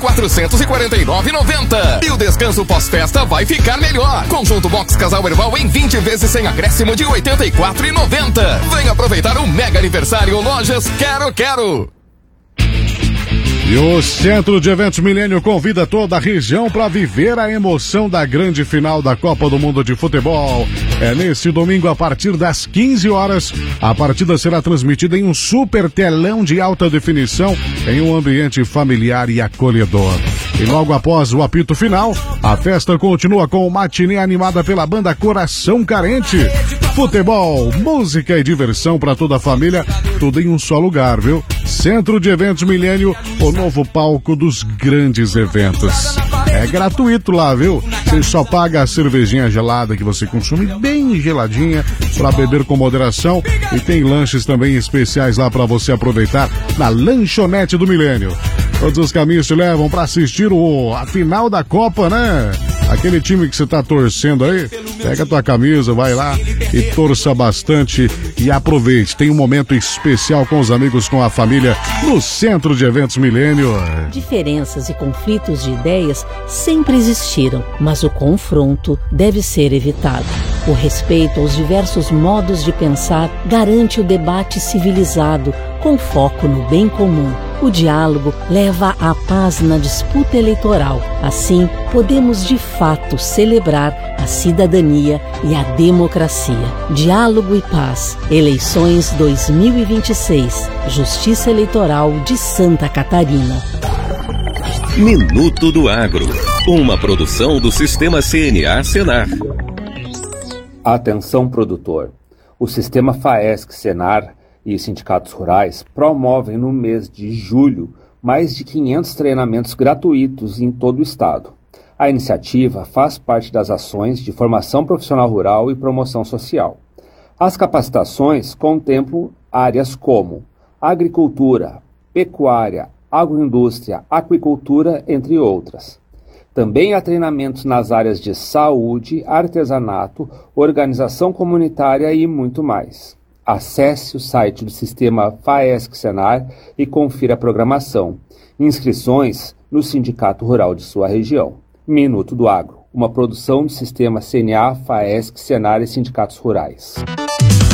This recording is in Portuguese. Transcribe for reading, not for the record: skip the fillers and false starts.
449,90. E o descanso pós-festa vai ficar melhor. Conjunto Box Casal Herbal em 20 vezes sem acréscimo de 84,90. Venha aproveitar o mega aniversário Lojas Quero. E o Centro de Eventos Milênio convida toda a região para viver a emoção da grande final da Copa do Mundo de Futebol. É nesse domingo a partir das 15 horas. A partida será transmitida em um super telão de alta definição em um ambiente familiar e acolhedor. E logo após o apito final, a festa continua com uma matinê animada pela banda Coração Carente. Futebol, música e diversão para toda a família, tudo em um só lugar, viu? Centro de Eventos Milênio, o novo palco dos grandes eventos. É gratuito lá, viu? Você só paga a cervejinha gelada que você consome bem geladinha para beber com moderação, e tem lanches também especiais lá para você aproveitar na lanchonete do Milênio. Todos os caminhos te levam para assistir a final da Copa, né? Aquele time que você tá torcendo aí, pega a tua camisa, vai lá e torça bastante e aproveite. Tem um momento especial com os amigos, com a família, no Centro de Eventos Milênio. Diferenças e conflitos de ideias sempre existiram, mas o confronto deve ser evitado. O respeito aos diversos modos de pensar garante o debate civilizado, com foco no bem comum. O diálogo leva à paz na disputa eleitoral. Assim, podemos de fato celebrar a cidadania e a democracia. Diálogo e paz. Eleições 2026. Justiça Eleitoral de Santa Catarina. Minuto do Agro. Uma produção do Sistema CNA Senar. Atenção, produtor. O Sistema FAESC Senar e sindicatos rurais promovem no mês de julho mais de 500 treinamentos gratuitos em todo o estado. A iniciativa faz parte das ações de formação profissional rural e promoção social. As capacitações contemplam áreas como agricultura, pecuária, agroindústria, aquicultura, entre outras. Também há treinamentos nas áreas de saúde, artesanato, organização comunitária e muito mais. Acesse o site do Sistema FAESC Senar e confira a programação. Inscrições no Sindicato Rural de sua região. Minuto do Agro, uma produção do Sistema CNA, FAESC, Senar e Sindicatos Rurais.